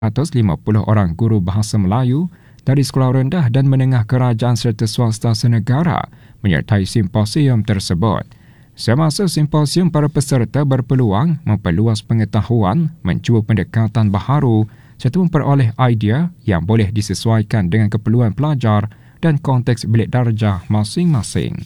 150 orang guru bahasa Melayu dari sekolah rendah dan menengah kerajaan serta swasta senegara menyertai simposium tersebut. Semasa simposium, para peserta berpeluang memperluas pengetahuan, mencuba pendekatan baharu serta memperoleh idea yang boleh disesuaikan dengan keperluan pelajar dan konteks bilik darjah masing-masing.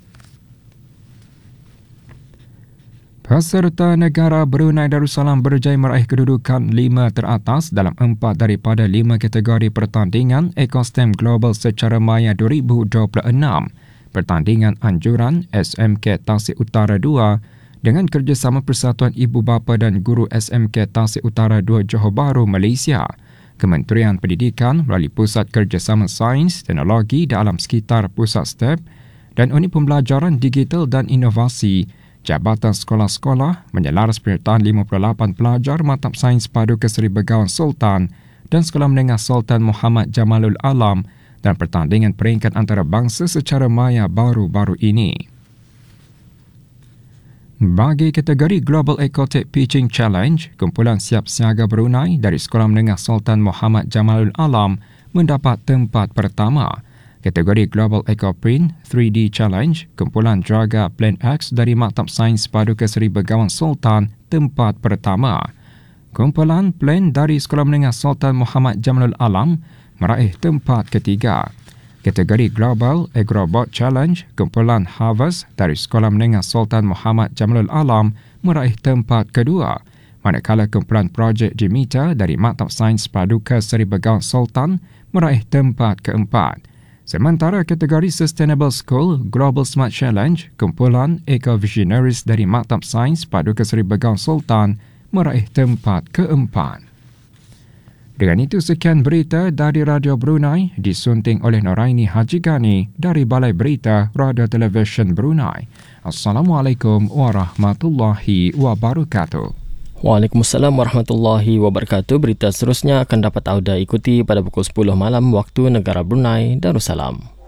Peserta negara Brunei Darussalam berjaya meraih kedudukan 5 teratas dalam 4 daripada 5 kategori pertandingan Ekostem Global secara maya 2026. Pertandingan anjuran SMK Tasik Utara 2 dengan kerjasama Persatuan Ibu Bapa dan Guru SMK Tasik Utara 2 Johor Bahru, Malaysia. Kementerian Pendidikan melalui Pusat Kerjasama Sains, Teknologi di alam sekitar Pusat STEP dan Unit Pembelajaran Digital dan Inovasi Jabatan Sekolah-Sekolah menyelaras penyertaan 58 pelajar Maktab Sains Paduka Seri Begawan Sultan dan Sekolah Menengah Sultan Muhammad Jamalul Alam dan pertandingan peringkat antarabangsa secara maya baru-baru ini. Bagi kategori Global Ecotech Pitching Challenge, kumpulan Siap Siaga Brunei dari Sekolah Menengah Sultan Muhammad Jamalul Alam mendapat tempat pertama. Kategori Global Ecoprint 3D Challenge, kumpulan Draga Plan X dari Maktab Sains Paduka Seri Begawan Sultan tempat pertama. Kumpulan Plan dari Sekolah Menengah Sultan Muhammad Jamalul Alam meraih tempat ketiga. Kategori Global Agrobot Challenge, kumpulan Harvest dari Sekolah Menengah Sultan Muhammad Jamalul Alam meraih tempat kedua. Manakala kumpulan Projek Jimita dari Maktab Sains Paduka Seri Begawan Sultan meraih tempat keempat. Sementara kategori Sustainable School Global Smart Challenge, kumpulan Eco Visionaries dari Maktab Sains Paduka Seri Begawan Sultan meraih tempat keempat. Dengan itu, sekian berita dari Radio Brunei disunting oleh Noraini Haji Gani dari Balai Berita Radio Television Brunei. Assalamualaikum warahmatullahi wabarakatuh. Waalaikumsalam warahmatullahi wabarakatuh. Berita seterusnya akan dapat anda ikuti pada pukul 10 malam waktu negara Brunei Darussalam.